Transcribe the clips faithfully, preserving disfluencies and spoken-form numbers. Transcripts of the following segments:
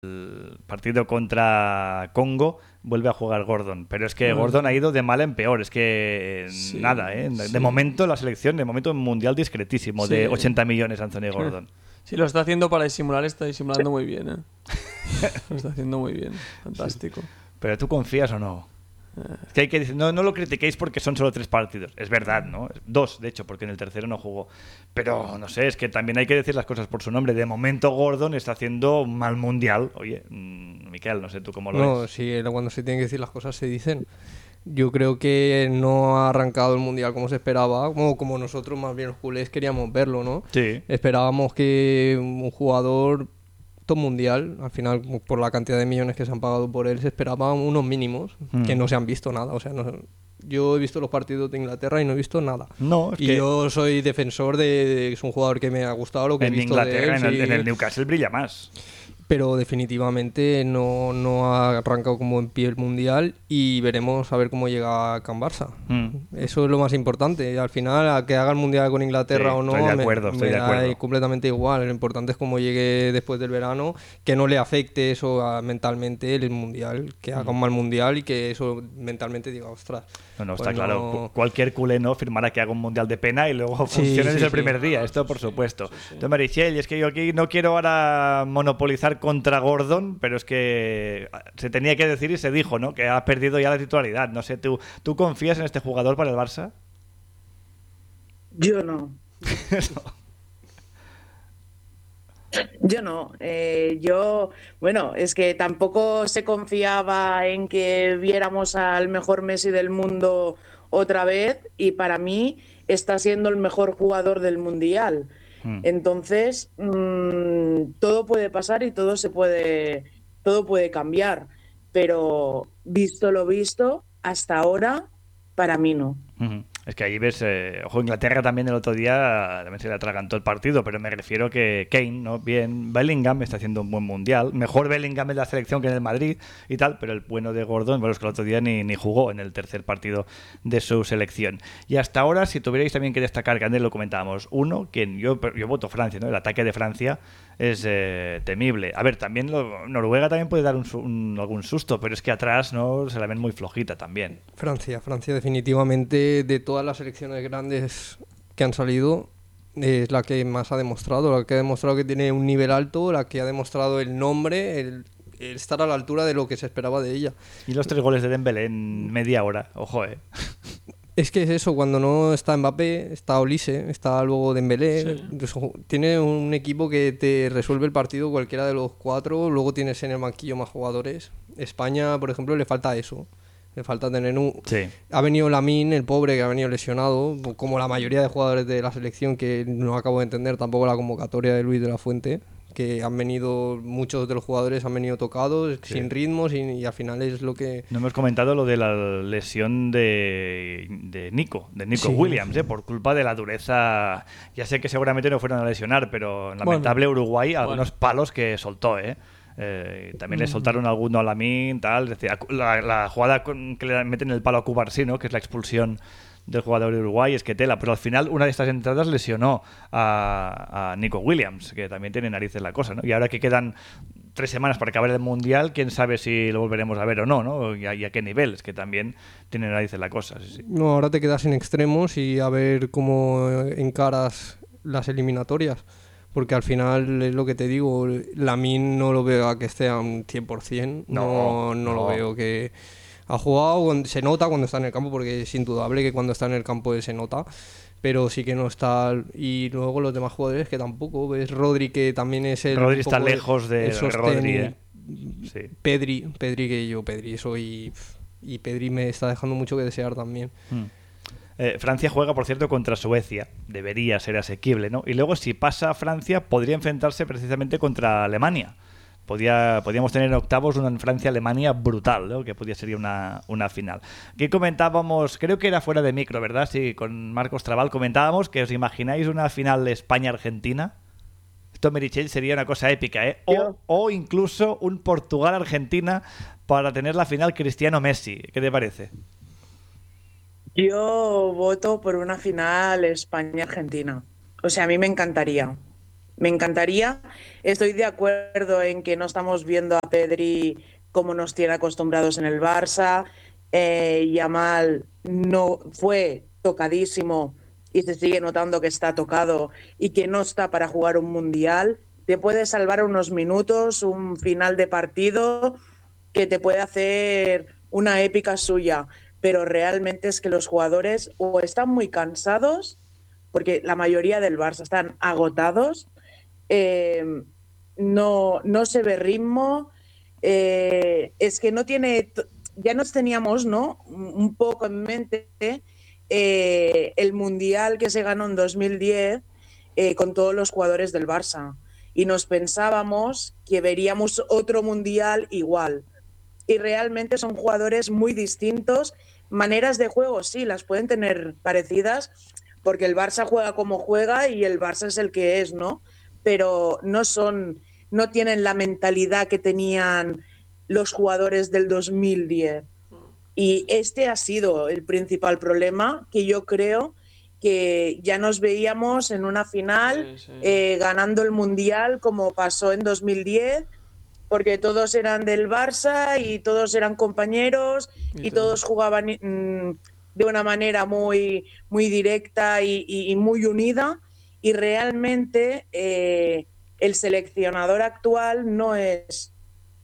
el partido contra Congo vuelve a jugar Gordon, pero es que Ah, Gordon sí. ha ido de mal en peor, es que Sí, nada, ¿eh? De sí. momento la selección, de momento un mundial discretísimo Sí. de ochenta millones Anthony Gordon. Si lo está haciendo para disimular, está disimulando muy bien, ¿eh? Lo está haciendo muy bien. Fantástico. Pero ¿tú confías o no? Es que hay que decir, no, no lo critiquéis porque son solo tres partidos. Es verdad, ¿no? Dos, de hecho, porque en el tercero no jugó. Pero, no sé, es que también hay que decir las cosas por su nombre. De momento Gordon está haciendo un mal mundial. Oye, mmm, Miquel, no sé tú cómo lo No, ves. sí, cuando se tienen que decir las cosas se dicen. Yo creo que no ha arrancado el mundial como se esperaba, como, como nosotros más bien los culés queríamos verlo, ¿no? Sí. Esperábamos que un jugador top mundial, al final por la cantidad de millones que se han pagado por él, se esperaban unos mínimos Mm. que no se han visto nada. O sea, no- yo he visto los partidos de Inglaterra y no he visto nada. No, es Y que yo soy defensor de, de- es un jugador que me ha gustado lo que he en visto Inglaterra, de él, en, el, sí. en el Newcastle brilla más. Pero definitivamente no, no ha arrancado como en pie el mundial y veremos a ver cómo llega a Can Barça. Mm. Eso es lo más importante. Al final, a que haga el mundial con Inglaterra Sí, o no, estoy de me- acuerdo, estoy me de da acuerdo. completamente igual. Lo importante es cómo llegue después del verano, que no le afecte eso a- mentalmente el mundial, que haga un mal mundial y que eso mentalmente diga, ostras. No, no, pues está claro. no- Cu- Cualquier culé no firmará que haga un mundial de pena y luego Sí, funcione sí, desde el sí. primer día. Esto, por supuesto. Entonces, Marichel, y es que yo aquí no quiero ahora monopolizar contra Gordon, pero es que se tenía que decir y se dijo, ¿no? Que ha perdido ya la titularidad. No sé, ¿tú, ¿tú confías en este jugador para el Barça? Yo no. Yo no. Eh, yo, bueno, es que tampoco se confiaba en que viéramos al mejor Messi del mundo otra vez y para mí está siendo el mejor jugador del mundial. Hmm. Entonces, mmm, todo puede pasar y todo se puede, todo puede cambiar. Pero visto lo visto, hasta ahora, para mí no. Ujú. Es que ahí ves, eh, ojo, Inglaterra también el otro día también se le atragantó el partido, pero me refiero que Kane, ¿no? Bien, Bellingham está haciendo un buen mundial, mejor Bellingham en la selección que en el Madrid y tal, pero el bueno de Gordon, bueno, es que el otro día ni, ni jugó en el tercer partido de su selección. Y hasta ahora, si tuvierais también que destacar, que antes lo comentábamos, uno, quien yo, yo voto Francia, ¿no? El ataque de Francia es eh, temible. A ver, también lo- Noruega también puede dar un, su- un- algún susto, pero es que atrás no se la ven muy flojita también. Francia, Francia definitivamente de todas las selecciones grandes que han salido es la que más ha demostrado, la que ha demostrado que tiene un nivel alto, la que ha demostrado el nombre, el, el estar a la altura de lo que se esperaba de ella. Y los tres goles de Dembélé en media hora, ojo, eh. Es que es eso, cuando no está Mbappé, está Olise, está luego Dembélé, eso, tiene un equipo que te resuelve el partido cualquiera de los cuatro, luego tienes en el banquillo más jugadores. España, por ejemplo, le falta eso. Le falta tener un... Sí. Ha venido Lamine, el pobre, que ha venido lesionado, como la mayoría de jugadores de la selección, que no acabo de entender tampoco la convocatoria de Luis de la Fuente, que han venido, muchos de los jugadores han venido tocados, Sí. sin ritmo, sin- y al final es lo que... No hemos comentado lo de la lesión de, de Nico, de Nico Sí. Williams, ¿eh? Por culpa de la dureza. Ya sé que seguramente no fueron a lesionar, pero lamentable Uruguay, algunos palos que soltó, ¿eh? Eh, también le soltaron alguno a Lamine, tal. Es decir, la, la jugada con, que le meten el palo a Cubarsí, ¿no? Que es la expulsión del jugador de Uruguay, es que tela. Pero al final, una de estas entradas lesionó a, a Nico Williams, que también tiene narices la cosa, ¿no? Y ahora que quedan tres semanas para acabar el Mundial, quién sabe si lo volveremos a ver o no, ¿no? Y a, y a qué nivel, es que también tiene narices la cosa, sí, sí. No, ahora te quedas en extremos y a ver cómo encaras las eliminatorias. Porque al final es lo que te digo, Lamine no lo veo a que esté a un cien por ciento. No, No, no, lo no. veo que... Ha jugado, cuando- se nota cuando está en el campo, porque es indudable que cuando está en el campo él se nota. Pero sí que no está... Y luego los demás jugadores que tampoco. Ves Rodri, que también es el... Rodri un está poco el- lejos de el sostén, Rodri, y ¿eh? Sí. Pedri, Pedri que yo Pedri soy... Y Pedri me está dejando mucho que desear también. Mm. Eh, Francia juega, por cierto, contra Suecia. Debería ser asequible, ¿no? Y luego, si pasa a Francia, podría enfrentarse precisamente contra Alemania. Podía, podíamos tener en octavos una Francia-Alemania brutal, ¿no? Que podía ser una, una final. Aquí comentábamos, creo que era fuera de micro, ¿verdad? Sí, con Marcos Trabal comentábamos que os imagináis una final de España-Argentina. Esto, Meritxell, sería una cosa épica, ¿eh? O, o incluso un Portugal-Argentina para tener la final Cristiano-Messi. ¿Qué te parece? Yo voto por una final España-Argentina. O sea, a mí me encantaría. me encantaría. Estoy de acuerdo en que no estamos viendo a Pedri como nos tiene acostumbrados en el Barça. Eh, Yamal no fue tocadísimo y se sigue notando que está tocado y que no está para jugar un mundial. Te puede salvar unos minutos, un final de partido que te puede hacer una épica suya, pero realmente es que los jugadores o están muy cansados, porque la mayoría del Barça están agotados, eh, no, no se ve ritmo, eh, es que no tiene, ya nos teníamos, ¿no?, un poco en mente eh, el Mundial que se ganó en dos mil diez eh, con todos los jugadores del Barça, y nos pensábamos que veríamos otro Mundial igual. Y realmente son jugadores muy distintos. Maneras de juego sí, las pueden tener parecidas, porque el Barça juega como juega y el Barça es el que es, ¿no? Pero no son, no tienen la mentalidad que tenían los jugadores del dos mil diez. Y este ha sido el principal problema, que yo creo que ya nos veíamos en una final Sí, sí. eh, ganando el Mundial como pasó en dos mil diez, porque todos eran del Barça y todos eran compañeros Y y todo. todos jugaban mm, de una manera muy, muy directa y, y- y muy unida, y realmente eh, el seleccionador actual no es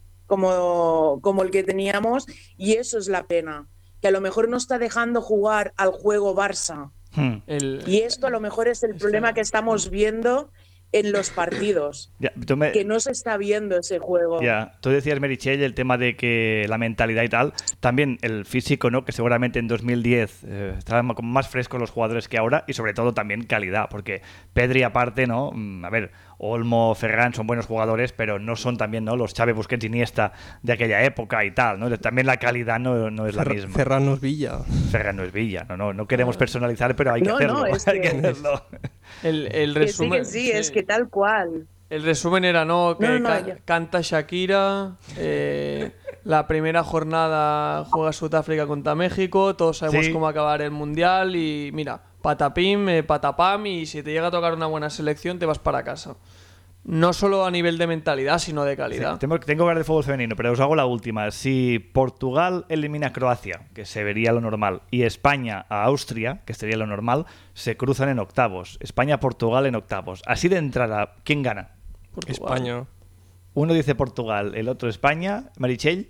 como, como el que teníamos, y eso es la pena, que a lo mejor no está dejando jugar al juego Barça, Hmm. El, y esto a lo mejor es el es problema que- que estamos viendo en los partidos, Ya, tú me- que no se está viendo ese juego. Ya, tú decías, Meritxell, el tema de que la mentalidad y tal, también el físico, ¿no? Que seguramente en dos mil diez eh, estaban como más frescos los jugadores que ahora, y sobre todo también calidad, porque Pedri aparte, ¿no? Mm, A ver, Olmo, Ferran son buenos jugadores, pero no son también, ¿no?, los Xavi, Busquets, Iniesta de aquella época y tal, ¿no? También la calidad no, no es la Ferra- misma. Ferran Villa. Ferran no es Villa, no, no, no queremos personalizar, pero hay que No, hacerlo, no, es hay que que- hacerlo. el, el Que sí, resumen. que sí, es que tal cual. El resumen era, ¿no? Que No, no, ca- ya. canta Shakira, eh, la primera jornada juega Sudáfrica contra México, todos sabemos Sí. cómo va a acabar el Mundial y mira, patapim, eh, patapam, y si te llega a tocar una buena selección te vas para casa. No solo a nivel de mentalidad, sino de calidad. Sí, tengo, tengo que hablar de fútbol femenino, pero os hago la última. Si Portugal elimina a Croacia, que se vería lo normal, y España a Austria, que sería lo normal, se cruzan en octavos. España-Portugal en octavos. Así de entrada, ¿quién gana? Portugal. España. Uno dice Portugal, el otro España. Meritxell.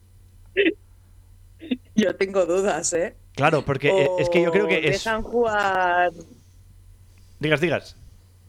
Yo tengo dudas, ¿eh? Claro, porque eh, es que yo creo que O es... dejan jugar Digas, digas.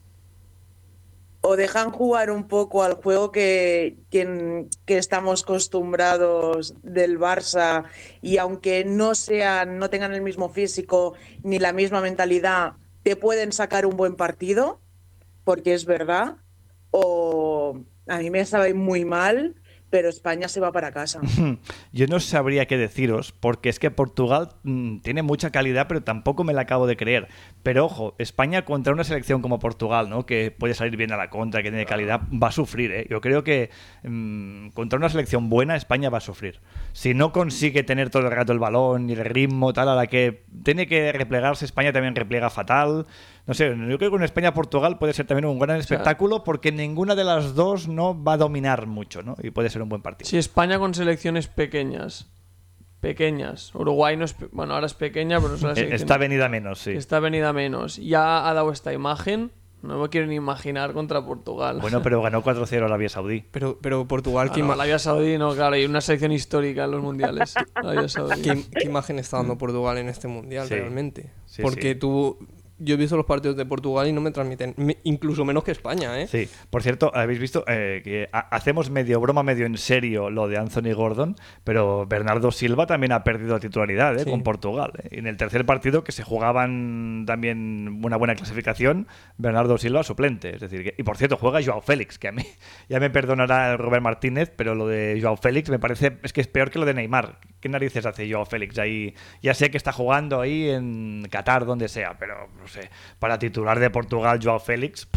o dejan jugar un poco al juego que, que, que estamos acostumbrados del Barça, y aunque no sean, no tengan el mismo físico ni la misma mentalidad, te pueden sacar un buen partido, porque es verdad. O a mí me sabe muy mal, pero España se va para casa. Yo no sabría qué deciros, porque es que Portugal mmm, tiene mucha calidad, pero tampoco me la acabo de creer. Pero ojo, España contra una selección como Portugal, ¿no?, que puede salir bien a la contra, que tiene calidad, va a sufrir, ¿eh? Yo creo que mmm, contra una selección buena, España va a sufrir. Si no consigue tener todo el rato el balón y el ritmo tal, a la que tiene que replegarse, España también repliega fatal. No sé, yo creo que un España-Portugal puede ser también un gran espectáculo, porque ninguna de las dos no va a dominar mucho, ¿no? Y puede ser un buen partido. Si España con selecciones pequeñas, pequeñas, Uruguay no es, pe- bueno, ahora es pequeña, pero no es una Eh, selección Está venida menos, sí. está venida menos. Ya ha dado esta imagen, no me quiero ni imaginar contra Portugal. Bueno, pero ganó cuatro cero a Arabia Saudí. Pero, pero Portugal, Ah, ¿qué, no, ima- Arabia Saudí, no, claro, hay una selección histórica en los mundiales. Arabia Saudí. qué- qué imagen está dando Portugal en este mundial Sí. realmente? Sí, Porque sí. tú... Yo he visto los partidos de Portugal y no me transmiten, me- incluso menos que España, ¿eh? Sí, por cierto, habéis visto eh, que ha- hacemos medio broma, medio en serio lo de Anthony Gordon, pero Bernardo Silva también ha perdido la titularidad eh, Sí. con Portugal. eh. Y en el tercer partido, que se jugaban también una buena clasificación, Bernardo Silva suplente. Es decir, que, y por cierto, juega Joao Félix, que a mí ya me perdonará Robert Martínez, pero lo de Joao Félix me parece es que es peor que lo de Neymar. ¿Qué narices hace Joao Félix ahí? Ya sé que está jugando ahí en Qatar, donde sea, pero no sé, para titular de Portugal Joao Félix, pff,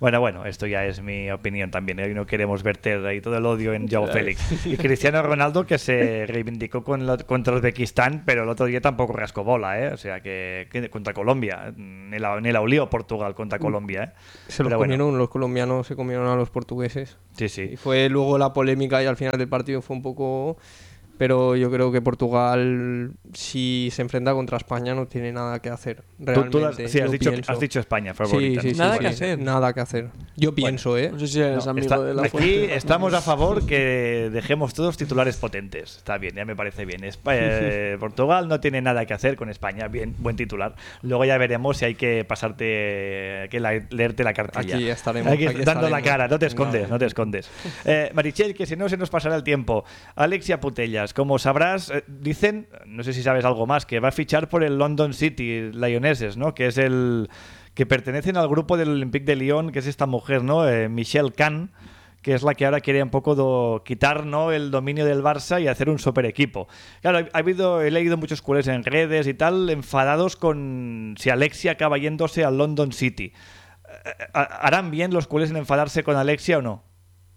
Bueno, bueno, esto ya es mi opinión también. ¿eh? No queremos verter ahí todo el odio en Joao Félix. Y Cristiano Ronaldo, que se reivindicó con lo, contra Uzbekistán, pero el otro día tampoco rascó bola, ¿eh? O sea, que, que contra Colombia. Ni la, ni la olió Portugal contra Colombia, ¿eh? Se los Pero comieron, bueno. los colombianos se comieron a los portugueses. Sí, sí. Y fue luego la polémica y al final del partido fue un poco... Pero yo creo que Portugal, si se enfrenta contra España, no tiene nada que hacer. Realmente, Tú, tú has, sí, has yo dicho, pienso. has dicho España, Sí, favorita. sí, ¿no? sí, Nada sí, que sí. hacer. Nada que hacer. Yo pienso, ¿eh? No sé si eres No, amigo está- de la aquí fuente. estamos a favor que dejemos todos titulares potentes. Está bien, ya me parece bien. Espa- eh, Portugal no tiene nada que hacer con España. Bien, buen titular. Luego ya veremos si hay que pasarte, que la- leerte la cartilla. Aquí estaremos, Aquí aquí dando la estaremos. cara, no te escondes, No. no te escondes. Eh, Marichel, que si no se nos pasará el tiempo. Alexia Putellas, como sabrás, eh, dicen, no sé si sabes algo más, que va a fichar por el London City Lionesses, ¿no? Que es el que pertenecen al grupo del Olympique de Lyon, que es esta mujer, ¿no? Eh, Michelle Kahn, que es la que ahora quiere un poco do- quitar, ¿no?, el dominio del Barça y hacer un super equipo. Claro, ha habido, he leído muchos culés en redes y tal, enfadados con si Alexia acaba yéndose al London City. Eh, ¿Harán bien los culés en enfadarse con Alexia o no?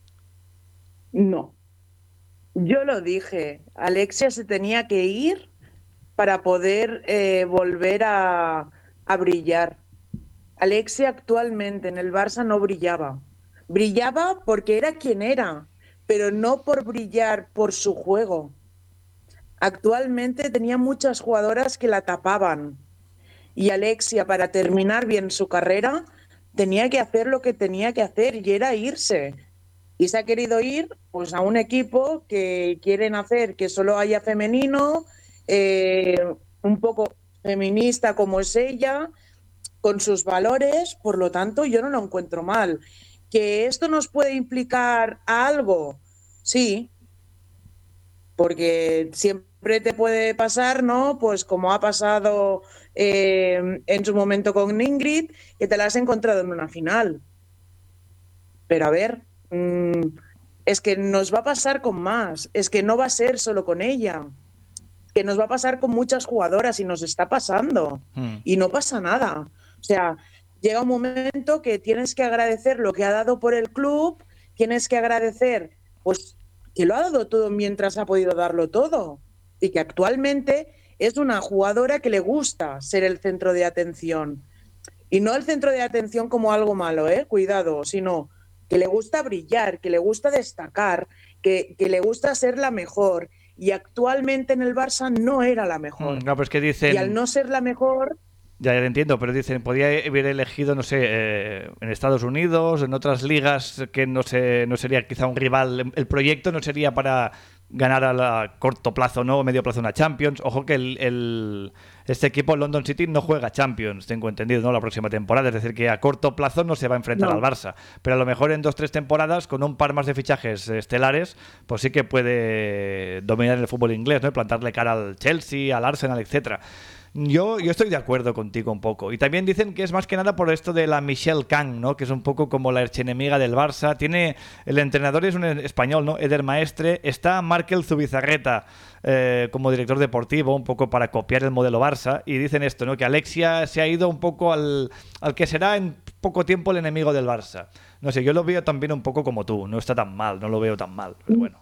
No. Yo lo dije, Alexia se tenía que ir para poder eh, volver a, a brillar. Alexia actualmente en el Barça no brillaba. Brillaba porque era quien era, pero no por brillar por su juego. Actualmente tenía muchas jugadoras que la tapaban. Y Alexia, para terminar bien su carrera, tenía que hacer lo que tenía que hacer y era irse. Y se ha querido ir pues a un equipo que quieren hacer que solo haya femenino, eh, un poco feminista como es ella, con sus valores, por lo tanto yo no lo encuentro mal. ¿Que esto nos puede implicar a algo? Sí, porque siempre te puede pasar, ¿no? Pues como ha pasado eh, en su momento con Ingrid, que te la has encontrado en una final. Pero a ver, mmm, es que nos va a pasar con más, es que no va a ser solo con ella, que nos va a pasar con muchas jugadoras y nos está pasando Hmm. y no pasa nada. O sea, llega un momento que tienes que agradecer lo que ha dado por el club, tienes que agradecer pues que lo ha dado todo mientras ha podido darlo todo y que actualmente es una jugadora que le gusta ser el centro de atención. Y no el centro de atención como algo malo, ¿eh? Cuidado, sino que le gusta brillar, que le gusta destacar, que, que le gusta ser la mejor. Y actualmente en el Barça no era la mejor. Mm, No, pues que dicen... Y al no ser la mejor... Ya, ya lo entiendo, pero dicen, podría haber elegido, no sé, eh, en Estados Unidos, en otras ligas que no sé, no sería quizá un rival. El proyecto no sería para ganar a la corto plazo, ¿no? O medio plazo una Champions. Ojo que el, el- este equipo, el London City, no juega Champions, tengo entendido, ¿no? La próxima temporada. Es decir, que a corto plazo no se va a enfrentar No. al Barça. Pero a lo mejor en dos, tres temporadas, con un par más de fichajes estelares, pues sí que puede dominar el fútbol inglés, ¿no? Y plantarle cara al Chelsea, al Arsenal, etcétera. Yo, yo estoy de acuerdo contigo un poco. Y también dicen que es más que nada por esto de la Michelle Kahn, ¿no? Que es un poco como la archienemiga del Barça. Tiene, el entrenador es un español, ¿no? Eder Maestre. Está Markel Zubizarreta eh, como director deportivo, un poco para copiar el modelo Barça. Y dicen esto, ¿no? Que Alexia se ha ido un poco al, al que será en poco tiempo el enemigo del Barça. No sé, yo lo veo también un poco como tú. No está tan mal, no lo veo tan mal. Pero bueno.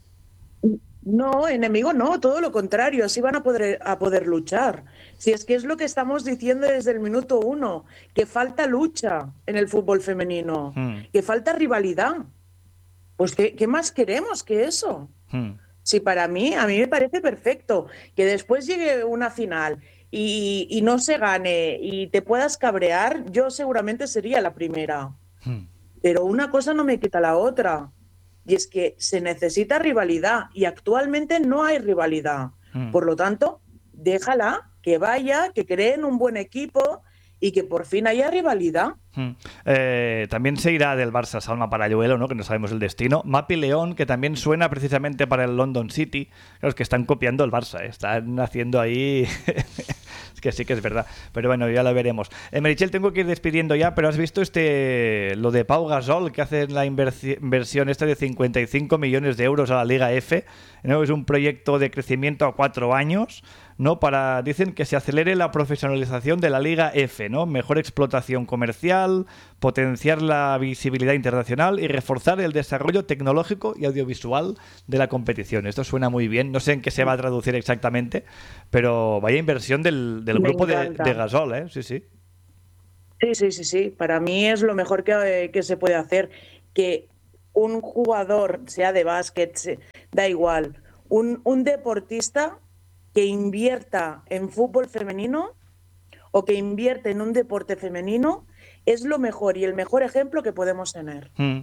No, enemigo no, todo lo contrario, así van a poder, a poder luchar. Si es que es lo que estamos diciendo desde el minuto uno, que falta lucha en el fútbol femenino, Hmm. que falta rivalidad. Pues ¿qué, qué más queremos que eso? Hmm. Sí, para mí, a mí me parece perfecto que después llegue una final y, y no se gane y te puedas cabrear, yo seguramente sería la primera. Hmm. Pero una cosa no me quita la otra. Y es que se necesita rivalidad y actualmente no hay rivalidad. Mm. Por lo tanto, déjala, que vaya, que creen un buen equipo y que por fin haya rivalidad. Hmm. Eh, también se irá del Barça Salma Paralluelo, ¿no? Que no sabemos el destino. Mapi León, que también suena precisamente para el London City. Claro, es que están copiando el Barça, ¿eh? Están haciendo ahí... es que sí que es verdad. Pero bueno, ya lo veremos. Eh, Merichel, tengo que ir despidiendo ya, pero ¿has visto este lo de Pau Gasol, que hace la inversi- inversión esta de cincuenta y cinco millones de euros a la Liga F? ¿No? Es un proyecto de crecimiento a cuatro años, ¿no? Para, dicen que se acelere la profesionalización de la Liga F, ¿no? Mejor explotación comercial, potenciar la visibilidad internacional y reforzar el desarrollo tecnológico y audiovisual de la competición. Esto suena muy bien, no sé en qué se va a traducir exactamente, pero vaya inversión del, del grupo de, de Gasol, ¿eh? Sí, sí. Sí, sí, sí, sí. Para mí es lo mejor que, que se puede hacer. Que un jugador, sea de básquet, se, da igual, un, un deportista que invierta en fútbol femenino o que invierte en un deporte femenino es lo mejor y el mejor ejemplo que podemos tener. Mm.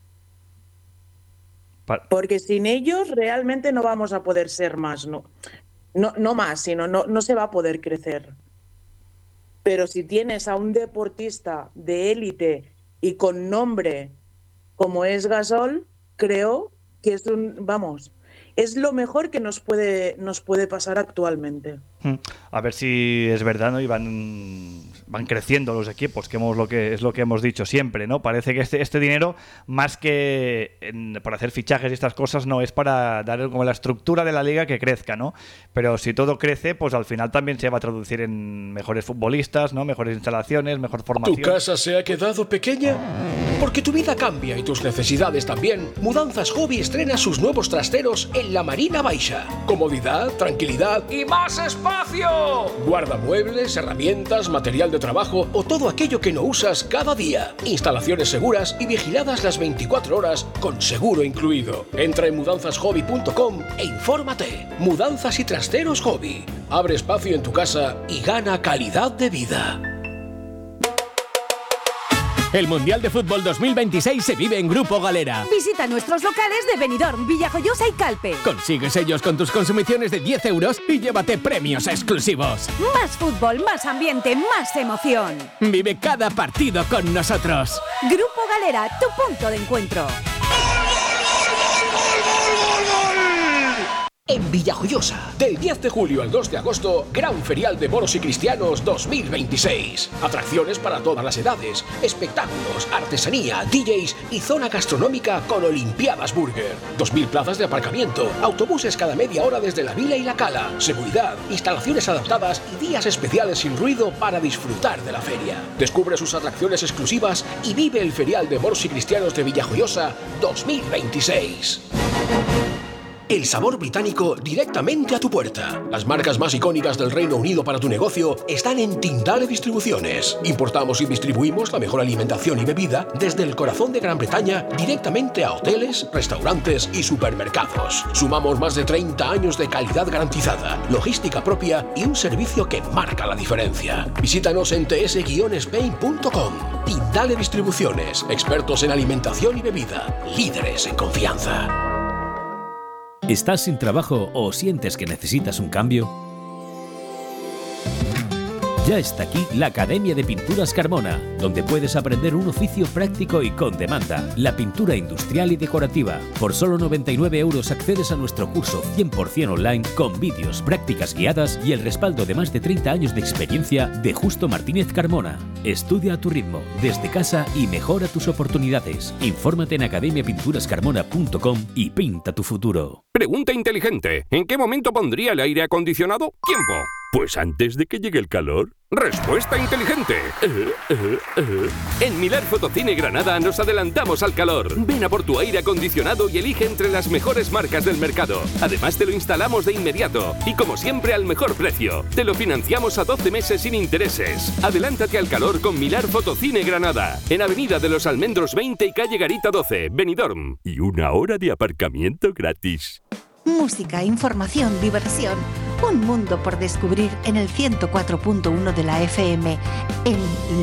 Porque sin ellos realmente no vamos a poder ser más, no, no, no más, sino no, no se va a poder crecer. Pero si tienes a un deportista de élite y con nombre como es Gasol, creo que es un, vamos, es lo mejor que nos puede, nos puede pasar actualmente. A ver si es verdad, ¿no? Y van, van creciendo los equipos, que hemos lo que es lo que hemos dicho siempre, ¿no? Parece que este, este dinero, más que en, para hacer fichajes y estas cosas, no es para dar como la estructura de la liga que crezca, ¿no? Pero si todo crece, pues al final también se va a traducir en mejores futbolistas, ¿no? Mejores instalaciones, mejor formación. ¿Tu casa se ha quedado pequeña? Porque tu vida cambia y tus necesidades también. Mudanzas Hobby estrena sus nuevos trasteros en la Marina Baixa. Comodidad, tranquilidad y más espacio. Guardamuebles, herramientas, material de trabajo o todo aquello que no usas cada día. Instalaciones seguras y vigiladas las veinticuatro horas con seguro incluido. Entra en mudanzas hobby punto com e infórmate. Mudanzas y trasteros Hobby. Abre espacio en tu casa y gana calidad de vida. El Mundial de Fútbol dos mil veintiséis se vive en Grupo Galera. Visita nuestros locales de Benidorm, Villajoyosa y Calpe. Consigue sellos con tus consumiciones de diez euros y llévate premios exclusivos. Más fútbol, más ambiente, más emoción. Vive cada partido con nosotros. Grupo Galera, tu punto de encuentro. En Villajoyosa, del diez de julio al dos de agosto, Gran Ferial de Moros y Cristianos dos mil veintiséis. Atracciones para todas las edades, espectáculos, artesanía, D Js y zona gastronómica con Olimpiadas Burger. dos mil plazas de aparcamiento, autobuses cada media hora desde la Vila y la Cala, seguridad, instalaciones adaptadas y días especiales sin ruido para disfrutar de la feria. Descubre sus atracciones exclusivas y vive el Ferial de Moros y Cristianos de Villajoyosa dos mil veintiséis. El sabor británico directamente a tu puerta. Las marcas más icónicas del Reino Unido para tu negocio están en Tindale Distribuciones. Importamos y distribuimos la mejor alimentación y bebida desde el corazón de Gran Bretaña directamente a hoteles, restaurantes y supermercados. Sumamos más de treinta años de calidad garantizada, logística propia y un servicio que marca la diferencia. Visítanos en t s guion spain punto com. Tindale Distribuciones, expertos en alimentación y bebida, líderes en confianza. ¿Estás sin trabajo o sientes que necesitas un cambio? Ya está aquí la Academia de Pinturas Carmona, donde puedes aprender un oficio práctico y con demanda, la pintura industrial y decorativa. Por solo noventa y nueve euros accedes a nuestro curso cien por ciento online con vídeos, prácticas guiadas y el respaldo de más de treinta años de experiencia de Justo Martínez Carmona. Estudia a tu ritmo, desde casa y mejora tus oportunidades. Infórmate en academia pinturas carmona punto com y pinta tu futuro. Pregunta inteligente. ¿En qué momento pondría el aire acondicionado? Tiempo. Pues antes de que llegue el calor. Respuesta inteligente. Uh, uh, uh. En Milar Fotocine Granada nos adelantamos al calor. Ven a por tu aire acondicionado y elige entre las mejores marcas del mercado. Además te lo instalamos de inmediato y como siempre al mejor precio. Te lo financiamos a doce meses sin intereses. Adelántate al calor con Milar Fotocine Granada. En Avenida de los Almendros veinte y calle Garita doce, Benidorm. Y una hora de aparcamiento gratis. Música, información, diversión. Un mundo por descubrir en el ciento cuatro punto uno de la F M. En